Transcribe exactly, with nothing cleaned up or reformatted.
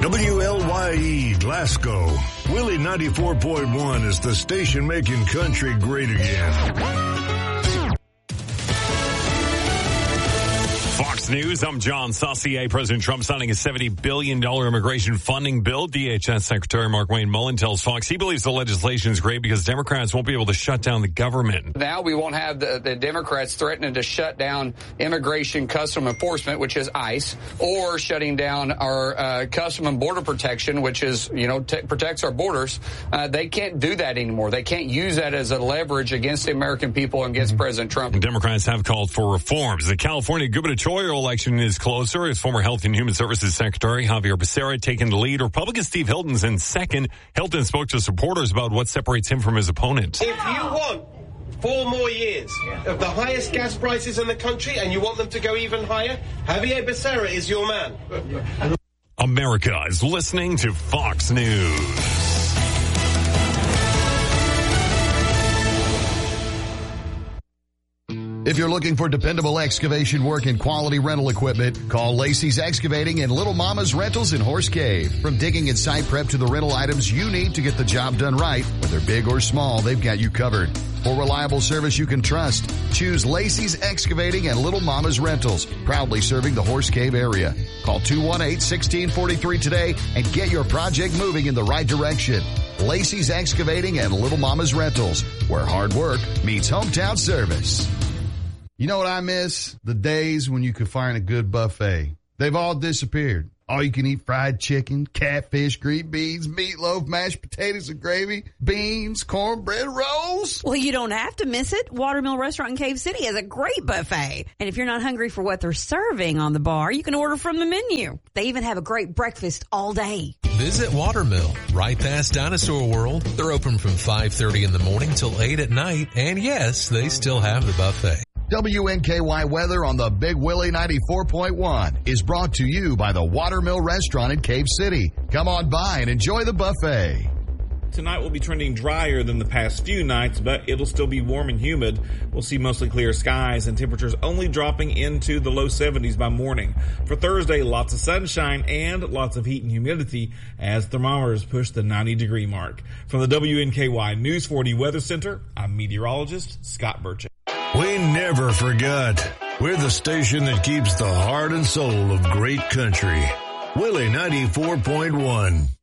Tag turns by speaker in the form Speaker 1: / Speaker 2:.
Speaker 1: W L Y E, Glasgow. Willie ninety-four point one is the station making country great again.
Speaker 2: Fox News, I'm John Saucier. President Trump signing a seventy billion dollars immigration funding bill. D H S Secretary Mark Wayne Mullen tells Fox he believes the legislation is great because Democrats won't be able to shut down the government.
Speaker 3: Now we won't have the, the Democrats threatening to shut down immigration custom enforcement, which is ICE, or shutting down our uh, custom and border protection, which is, you know, t- protects our borders. Uh, they can't do that anymore. They can't use that as a leverage against the American people and against mm-hmm. President Trump.
Speaker 2: Democrats have called for reforms. The California gubernatorial election is closer. As former Health and Human Services Secretary Javier Becerra taking the lead. Republican Steve Hilton's in second. Hilton spoke to supporters about what separates him from his opponent.
Speaker 4: If you want four more years of the highest gas prices in the country and you want them to go even higher, Javier Becerra is your man.
Speaker 2: America is listening to Fox News.
Speaker 5: If you're looking for dependable excavation work and quality rental equipment, call Lacey's Excavating and Little Mama's Rentals in Horse Cave. From digging and site prep to the rental items you need to get the job done right, whether big or small, they've got you covered. For reliable service you can trust, choose Lacey's Excavating and Little Mama's Rentals, proudly serving the Horse Cave area. Call two one eight, one six four three today and get your project moving in the right direction. Lacey's Excavating and Little Mama's Rentals, where hard work meets hometown service. You know what I miss? The days when you could find a good buffet. They've all disappeared. All you can eat fried chicken, catfish, green beans, meatloaf, mashed potatoes and gravy, beans, cornbread rolls.
Speaker 6: Well, you don't have to miss it. Watermill Restaurant in Cave City has a great buffet. And if you're not hungry for what they're serving on the bar, you can order from the menu. They even have a great breakfast all day.
Speaker 7: Visit Watermill, right past Dinosaur World. They're open from five thirty in the morning till eight at night. And yes, they still have the buffet.
Speaker 5: W N K Y weather on the Big Willie ninety-four point one is brought to you by the Watermill Restaurant in Cave City. Come on by and enjoy the buffet.
Speaker 8: Tonight will be trending drier than the past few nights, but it'll still be warm and humid. We'll see mostly clear skies and temperatures only dropping into the low seventies by morning. For Thursday, lots of sunshine and lots of heat and humidity as thermometers push the ninety degree mark. From the W N K Y News forty Weather Center, I'm meteorologist Scott Burchett.
Speaker 1: We never forgot. We're the station that keeps the heart and soul of great country. Willie ninety-four point one.